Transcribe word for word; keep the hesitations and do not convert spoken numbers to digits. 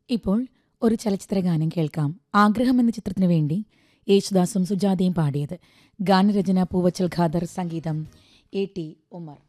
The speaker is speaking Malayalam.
ഇപ്പോൾ ഒരു ചലച്ചിത്ര ഗാനം കേൾക്കാം. ആഗ്രഹം എന്ന ചിത്രത്തിനു വേണ്ടി യേശുദാസും സുജാതയും പാടിയത്. ഗാനരചന പൂവച്ചൽ ഖാദർ, സംഗീതം എ ടി ഉമർ.